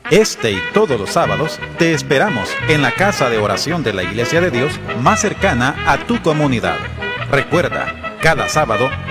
Este y todos los sábados te esperamos en la casa de oración de la Iglesia de Dios más cercana a tu comunidad. Recuerda, cada sábado